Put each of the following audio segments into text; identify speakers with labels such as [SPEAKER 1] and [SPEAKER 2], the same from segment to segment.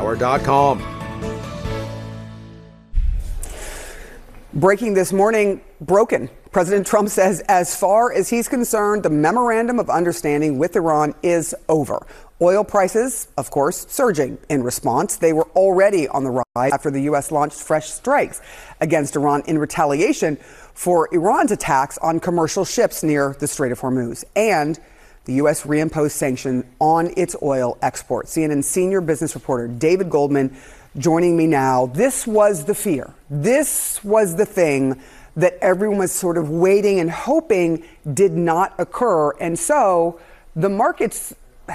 [SPEAKER 1] NewsHour.com.
[SPEAKER 2] Breaking this morning, broken. President Trump says as far as he's concerned, the memorandum of understanding with Iran is over. Oil prices, of course, surging in response. They were already on the rise after the U.S. launched fresh strikes against Iran in retaliation for Iran's attacks on commercial ships near the Strait of Hormuz. And the U.S. reimposed sanctions on its oil exports. CNN senior business reporter David Goldman joining me now. This was the fear. This was the thing that everyone was sort of waiting and hoping did not occur. And so the markets,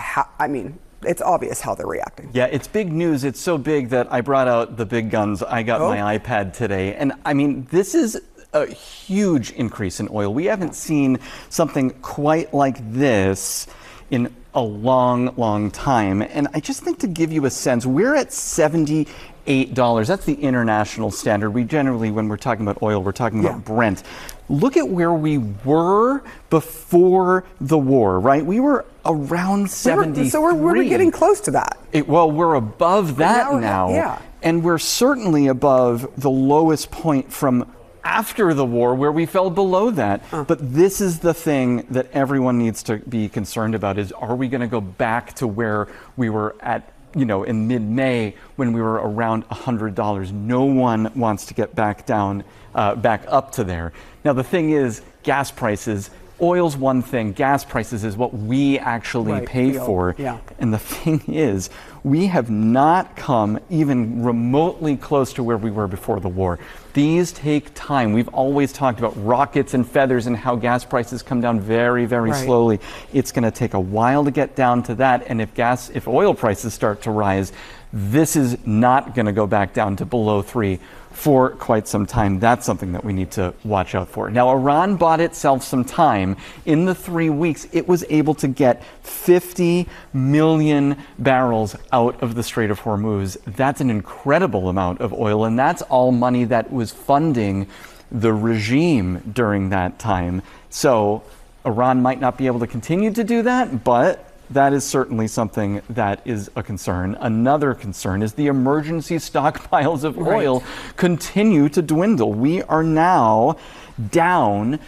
[SPEAKER 2] it's obvious how they're reacting.
[SPEAKER 3] Yeah, it's big news. It's so big that I brought out the big guns. I got my iPad today. And this is a huge increase in oil. We haven't seen something quite like this in a long time. And I just think to give you a sense, we're at $78. That's the international standard. We generally, when we're talking about oil, we're talking about Brent. Look at where we were before the war, right? We were around 73.
[SPEAKER 2] So we're getting close to that.
[SPEAKER 3] We're above that now.
[SPEAKER 2] Yeah.
[SPEAKER 3] And we're certainly above the lowest point from after the war, where we fell below that. But this is the thing that everyone needs to be concerned about, is are we going to go back to where we were at, in mid-May when we were around $100? No one wants to get back down, back up to there. Now, the thing is, gas prices, oil's one thing, gas prices is what we actually pay for.
[SPEAKER 2] Yeah.
[SPEAKER 3] And the thing is, we have not come even remotely close to where we were before the war. These take time. We've always talked about rockets and feathers and how gas prices come down very slowly. It's going to take a while to get down to that. And if oil prices start to rise, this is not going to go back down to below 3 for quite some time. That's something that we need to watch out for. Now, Iran bought itself some time. In the 3 weeks, it was able to get 50 million barrels out of the Strait of Hormuz. That's an incredible amount of oil, and that's all money that was funding the regime during that time. So Iran might not be able to continue to do that, but that is certainly something that is a concern. Another concern is the emergency stockpiles of oil continue to dwindle. We are now down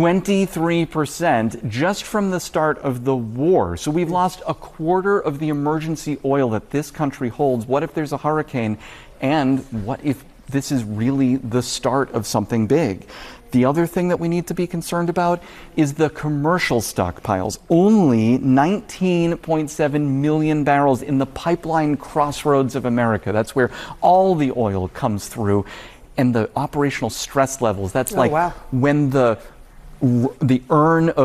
[SPEAKER 3] 23% just from the start of the war. So we've lost a quarter of the emergency oil that this country holds. What if there's a hurricane? And what if this is really the start of something big? The other thing that we need to be concerned about is the commercial stockpiles. Only 19.7 million barrels in the pipeline crossroads of America. That's where all the oil comes through. And the operational stress levels, that's when the urn of